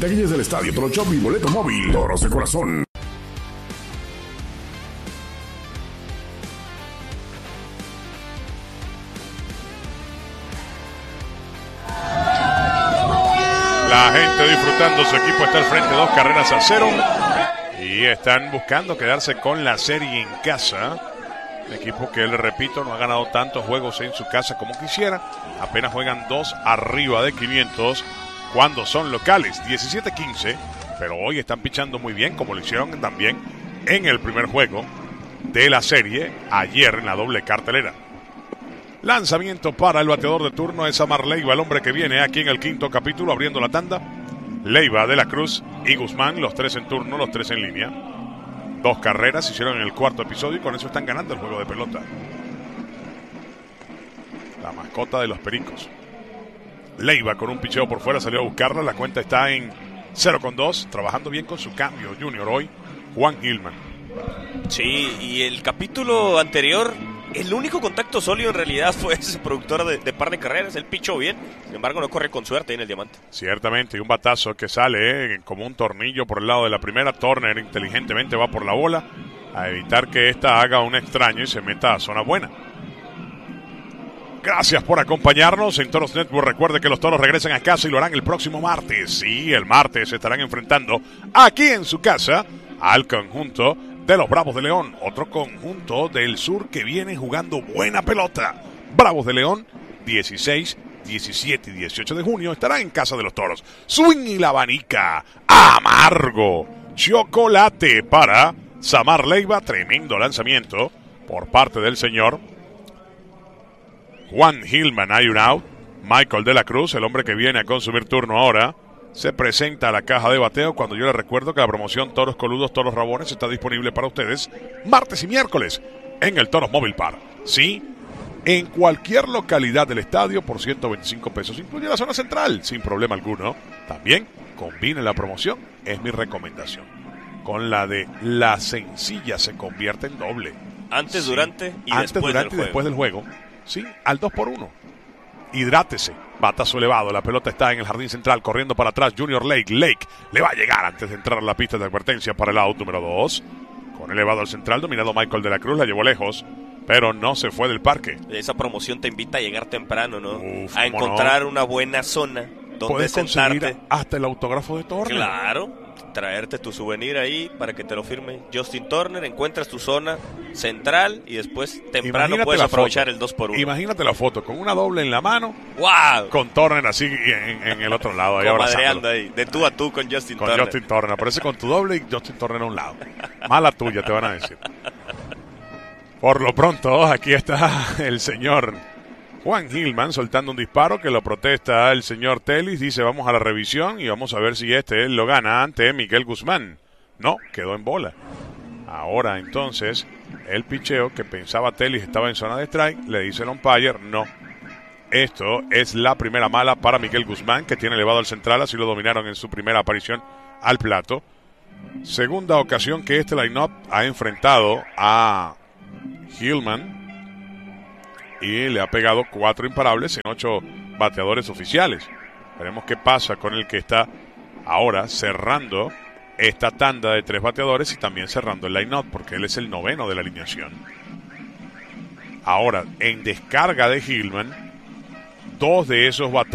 Taquillas del estadio, Toro Shop y boleto móvil. Toros de corazón. La gente disfrutando, su equipo está al frente 2-0 y están buscando quedarse con la serie en casa. Un equipo que, le repito, no ha ganado tantos juegos en su casa como quisiera. Apenas juegan 2 arriba de 500 cuando son locales, 17-15, pero hoy están pichando muy bien, como lo hicieron también en el primer juego de la serie ayer en la doble cartelera. Lanzamiento para el bateador de turno es Samar Leiva, el hombre que viene aquí en el quinto capítulo abriendo la tanda. Leiva, De la Cruz y Guzmán, los tres en turno, los tres en línea. 2 carreras hicieron en el cuarto episodio y con eso están ganando el juego de pelota. La mascota de los Pericos. Leiva con un picheo por fuera salió a buscarla. La cuenta está en 0-2. Trabajando bien con su cambio junior hoy, Juan Gilman. Sí, y el capítulo anterior, el único contacto sólido en realidad fue ese productor de par de carreras. Él pichó bien, sin embargo no corre con suerte en el diamante. Ciertamente, y un batazo que sale como un tornillo por el lado de la primera. Turner inteligentemente va por la bola a evitar que ésta haga un extraño y se meta a zona buena. Gracias por acompañarnos en Toros Network. Recuerde que los Toros regresan a casa y lo harán el próximo martes. Sí, el martes se estarán enfrentando aquí en su casa al conjunto de los Bravos de León, otro conjunto del sur que viene jugando buena pelota. Bravos de León, 16, 17 y 18 de junio estarán en casa de los Toros. Swing y la abanica, amargo, chocolate para Samar Leiva. Tremendo lanzamiento por parte del señor Juan Gilman. Hay un out. Michael De la Cruz, el hombre que viene a consumir turno ahora, se presenta a la caja de bateo cuando yo les recuerdo que la promoción Toros Coludos, Toros Rabones está disponible para ustedes martes y miércoles en el Toros Mobile Park. Sí, en cualquier localidad del estadio por 125 pesos. Incluye la zona central sin problema alguno. También combine la promoción, es mi recomendación, con la de la sencilla se convierte en doble. Antes, sí, durante y antes, después durante del y después del juego. Sí, al 2x1. Hidrátese. Batazo elevado, la pelota está en el jardín central, corriendo para atrás Junior Lake. Lake le va a llegar antes de entrar a la pista de advertencia para el out número 2. Con elevado al central, dominado Michael De la Cruz, la llevó lejos, pero no se fue del parque. Esa promoción te invita a llegar temprano, ¿no? Uf, a encontrar una buena zona donde puedes sentarte. conseguir hasta el autógrafo de Turner. Claro, traerte tu souvenir ahí para que te lo firme Justin Turner. Encuentras tu zona central y después temprano Imagínate puedes aprovechar foto. el 2x1. Imagínate la foto con una doble en la mano. ¡Wow! Con Turner así en el otro lado. Ahí Comadreando ahí, de tú a tú con Justin con Turner. Justin Turner. Aparece con tu doble y Justin Turner a un lado. Mala tuya, te van a decir. Por lo pronto, aquí está el señor Juan Gilman soltando un disparo que lo protesta el señor Telis. Dice, vamos a la revisión y vamos a ver si él lo gana ante Miguel Guzmán. No, quedó en bola. Ahora entonces, el picheo que pensaba Telis estaba en zona de strike, le dice el umpire, no. Esto es la primera mala para Miguel Guzmán, que tiene elevado al central, así lo dominaron en su primera aparición al plato. Segunda ocasión que este line-up ha enfrentado a Gilman y le ha pegado 4 imparables en 8 bateadores oficiales. Veremos qué pasa con el que está ahora cerrando esta tanda de 3 bateadores y también cerrando el line-up, porque él es el 9º de la alineación. Ahora, en descarga de Gilman, 2 de esos bateadores